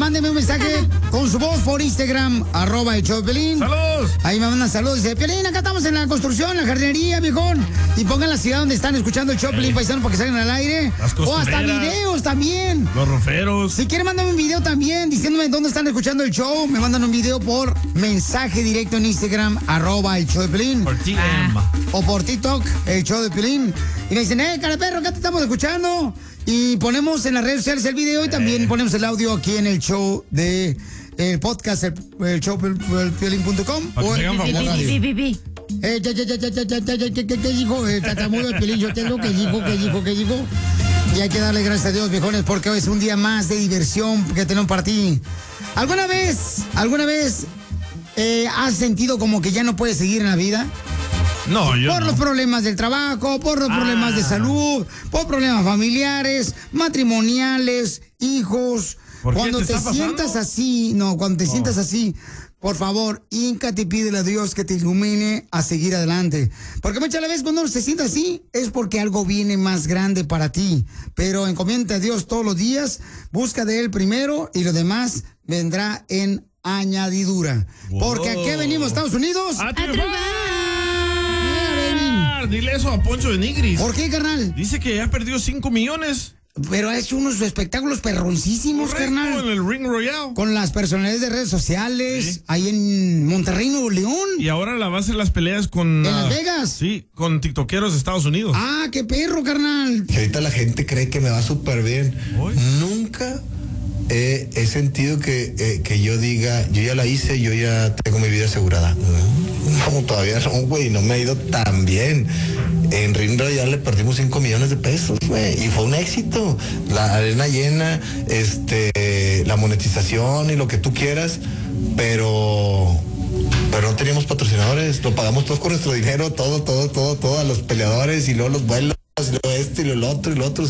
Mándeme un mensaje con su voz por Instagram, @el show de Piolín. ¡Saludos! Ahí me mandan saludos. Dice, Piolín, acá estamos en la construcción, en la jardinería, viejón. Y pongan la ciudad donde están escuchando el show, Piolín, paisano, para que salgan al aire. O hasta videos también. Los roferos. Si quieren, mándame un video también diciéndome dónde están escuchando el show. Me mandan un video por mensaje directo en Instagram, @el show de Piolín. Por TM. O por TikTok, el show de Piolín. Y me dicen, cara perro, acá te estamos escuchando. Y ponemos en las redes sociales el video y también ponemos el audio aquí en el show de el podcast, el show piolín.com. O el radio. ¿Qué dijo? Tatamudo el Piolín, yo tengo que dijo. Y hay que darle gracias a Dios, viejones, porque hoy es un día más de diversión que tenemos para ti. ¿Alguna vez has sentido como que ya no puedes seguir en la vida? No, yo Por no. los problemas del trabajo, por los problemas de salud, por problemas familiares, matrimoniales, hijos. Cuando te sientas así, por favor, híncate y pídele a Dios que te ilumine a seguir adelante. Porque muchas veces cuando uno se siente así, es porque algo viene más grande para ti. Pero encomienda a Dios todos los días, busca de Él primero y lo demás vendrá en añadidura. Wow. Porque aquí venimos, Estados Unidos, ¡A triunfar! Dile eso a Poncho de Nigris. ¿Por qué, carnal? Dice que ya perdió 5 millones. Pero ha hecho unos espectáculos perroncísimos, carnal. En el Ring Royale. Con las personalidades de redes sociales, ahí en Monterrey, Nuevo León. Y ahora la va a hacer las peleas con... ¿En Las Vegas? Sí, con tiktokeros de Estados Unidos. Ah, qué perro, carnal. Que ahorita la gente cree que me va súper bien. ¿Hoy? Nunca he sentido que yo diga, yo ya la hice, yo ya tengo mi vida asegurada. No, todavía no, güey, no me ha ido tan bien. En Ring Royale le perdimos 5 millones de pesos, güey, y fue un éxito. La arena llena, la monetización y lo que tú quieras, pero no teníamos patrocinadores, lo pagamos todos con nuestro dinero, todo a los peleadores y luego los vuelos, y luego esto y lo otro,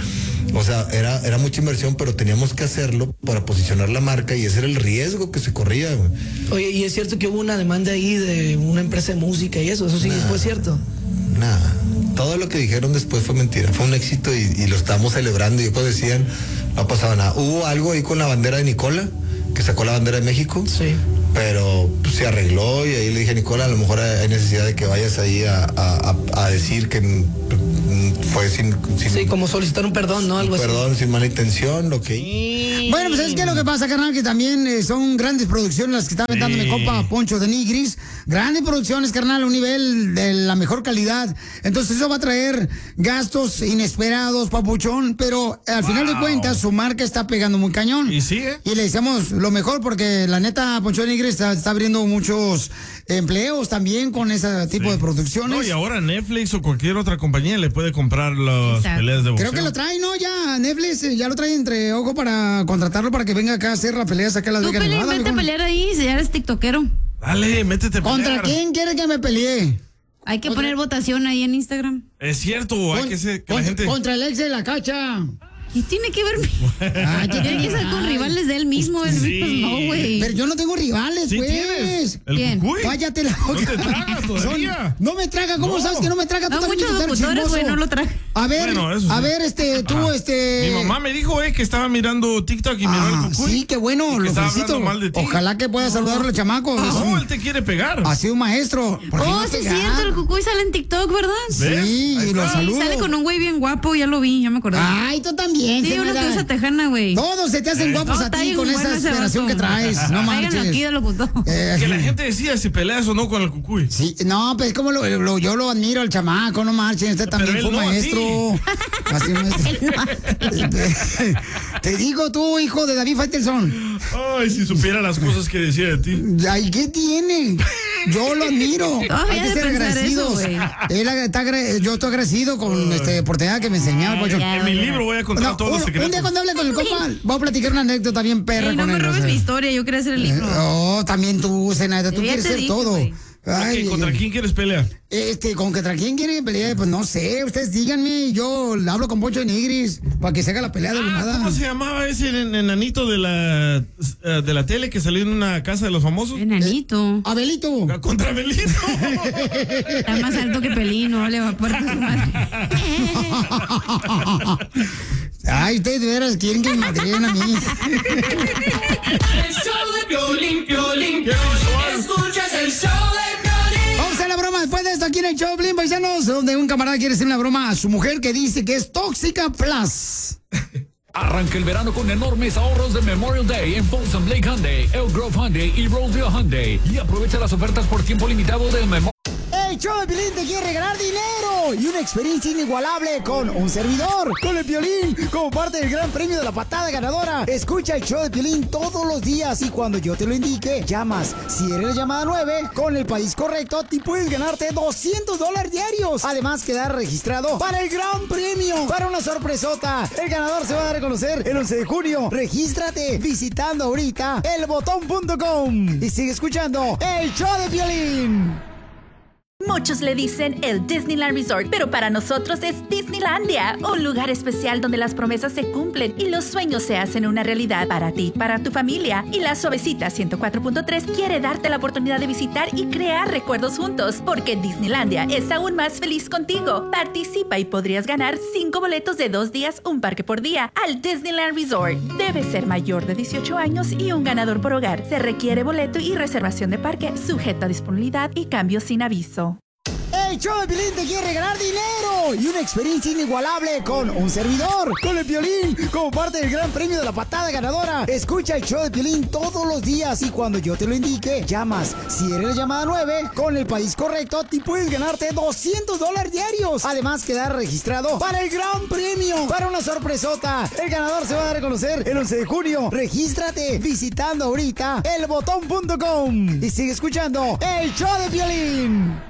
o sea, era mucha inversión, pero teníamos que hacerlo para posicionar la marca y ese era el riesgo que se corría, güey. Oye, y es cierto que hubo una demanda ahí de una empresa de música y eso sí fue cierto. Nada, todo lo que dijeron después fue mentira, fue un éxito y lo estábamos celebrando y ellos decían, no pasaba nada. Hubo algo ahí con la bandera de Nicola, que sacó la bandera de México. Sí. Pero pues, se arregló y ahí le dije, Nicola, a lo mejor hay necesidad de que vayas ahí a decir que fue sin sí, como solicitar un perdón, ¿no? Algo perdón, así. sin mala intención, lo que... Bueno, pues ¿sabes qué es lo que pasa, carnal? Que también son grandes producciones las que está aventando mi compa Poncho de Nigris. Grandes producciones, carnal, a un nivel de la mejor calidad. Entonces eso va a traer gastos inesperados, papuchón. Pero al final de cuentas, su marca está pegando muy cañón. Y sigue. Y le deseamos lo mejor porque la neta, Poncho de Nigris está abriendo muchos empleos también con ese tipo de producciones. No, y ahora Netflix o cualquier otra compañía le puede comprar las peleas de boxeo. Creo que lo trae, ¿no? Ya Netflix ya lo trae entre ojo para contratarlo para que venga acá a hacer las peleas acá en Las Vegas, Nevada. Vete a pelear ahí, si ya eres tiktokero. Dale, métete a pelear. ¿Contra quién quiere que me pelee? Hay que poner votación ahí en Instagram. Es cierto, hay que ser que la gente... Contra el ex de la Cacha. ¿Qué tiene que ver? Tiene que ser con rivales de él mismo. Sí. Pues no, güey. Pero yo no tengo rivales, Sí pues. tienes. El ¿Quién? Cucuy. Cállate la boca. No te traga todavía. No me traga, ¿cómo No. sabes que no me traga? Tú No, también muchos eres locutores, chismoso. güey, no lo traje. A ver, Bueno, eso sí. a ver, tú, Mi mamá me dijo, que estaba mirando TikTok y miró el Cucuy. sí, qué bueno, y que lo estaba felicito. hablando mal de ti. Ojalá que pueda saludarlo, chamaco. No, él te quiere pegar. Ha sido un maestro. ¿Por qué Oh, no sí es pegar? cierto, el Cucuy sale en TikTok, ¿verdad? ¿Ves? Sí, Ahí y lo está. saludo. Sale con un güey bien guapo, ya lo vi, ya me acordé. Ay, tú también, Sí, una señora. cabeza tejana, güey. Todos se te hacen guapos No, a está ti bien con bueno esa ese aspiración vato. que traes. No Tráiganlo manches. aquí de locutor. Que la gente decida si peleas o no con el Cucuy. Sí, no, pues como yo lo admiro al chamaco, no marchen, usted también Pero fue él no a maestro. Así Te digo tú, hijo de David Faitelson. Ay, si supiera las cosas que decía de ti. Ay, ¿qué tiene? Yo lo admiro. Todavía Hay que de ser pensar agradecidos. eso, güey. Yo estoy agradecido con esta oportunidad que me enseñaron. Pocho. En mi libro voy a contar todos los secretos. Un día cuando hable con el compa, voy a platicar una anécdota bien perra Ey, no con me él. robes mi historia, yo quería hacer el libro. Oh, también tú, Zenaida, tú Ya quieres te ser dije, todo. güey. Ay, ¿Contra quién quieres pelear? ¿Contra quién quiere pelear? Pues no sé, ustedes díganme, yo hablo con Poncho de Nigris para que se haga la pelea de nada. ¿Cómo se llamaba ese enanito de la tele que salió en una casa de los famosos? Enanito. Abelito. Contra Abelito. Está más alto que Pelín, no le va a poder su madre. Ay, ustedes de veras quieren que me madreen a mí. El show de Piolín, Piolín, Piolín. Escuchas el show de Piolín. Vamos a la broma después de esto aquí en el show, Piolín, paisanos, donde un camarada quiere hacer una broma a su mujer que dice que es tóxica plus. Arranca el verano con enormes ahorros de Memorial Day en Folsom Lake Hyundai, Elk Grove Hyundai y Roseville Hyundai. Y aprovecha las ofertas por tiempo limitado de Memorial. El show de Piolín te quiere regalar dinero y una experiencia inigualable con un servidor, con el Piolín, como parte del gran premio de la patada ganadora. Escucha el show de Piolín todos los días y cuando yo te lo indique, llamas. Si eres la llamada 9, con el país correcto, te puedes ganarte $200 diarios. Además, quedar registrado para el gran premio, para una sorpresota. El ganador se va a dar a conocer el 11 de junio. Regístrate visitando ahorita elbotón.com y sigue escuchando el show de Piolín. Muchos le dicen el Disneyland Resort, pero para nosotros es Disneylandia, un lugar especial donde las promesas se cumplen y los sueños se hacen una realidad para ti, para tu familia. Y la Suavecita 104.3 quiere darte la oportunidad de visitar y crear recuerdos juntos, porque Disneylandia es aún más feliz contigo. Participa y podrías ganar 5 boletos de 2 días, un parque por día, al Disneyland Resort. Debes ser mayor de 18 años y un ganador por hogar. Se requiere boleto y reservación de parque, sujeto a disponibilidad y cambio sin aviso. El show de Piolín te quiere regalar dinero y una experiencia inigualable con un servidor, con el Piolín, como parte del gran premio de la patada ganadora. Escucha el show de Piolín todos los días y cuando yo te lo indique, llamas. Si eres la llamada 9, con el país correcto, te puedes ganarte $200 diarios. Además, quedar registrado para el gran premio, para una sorpresota. El ganador se va a dar a conocer el 11 de junio. Regístrate visitando ahorita elbotón.com y sigue escuchando el show de Piolín.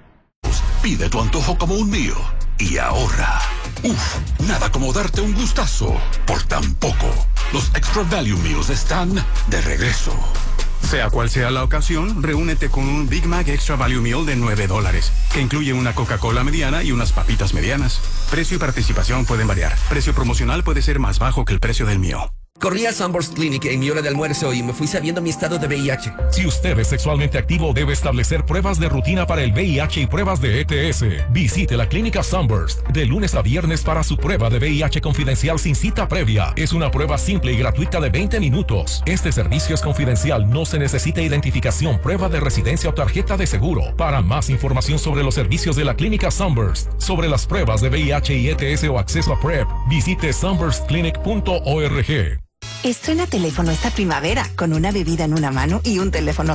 Pide tu antojo como un mío y ahorra. Uf, nada como darte un gustazo por tan poco. Los Extra Value Meals están de regreso. Sea cual sea la ocasión, reúnete con un Big Mac Extra Value Meal de $9, que incluye una Coca-Cola mediana y unas papitas medianas. Precio y participación pueden variar. Precio promocional puede ser más bajo que el precio del mío. Corrí a Sunburst Clinic en mi hora de almuerzo y me fui sabiendo mi estado de VIH. Si usted es sexualmente activo, debe establecer pruebas de rutina para el VIH y pruebas de ETS. Visite la clínica Sunburst de lunes a viernes para su prueba de VIH confidencial sin cita previa. Es una prueba simple y gratuita de 20 minutos. Este servicio es confidencial, no se necesita identificación, prueba de residencia o tarjeta de seguro. Para más información sobre los servicios de la clínica Sunburst, sobre las pruebas de VIH y ETS o acceso a PrEP, visite sunburstclinic.org. Estrena teléfono esta primavera con una bebida en una mano y un teléfono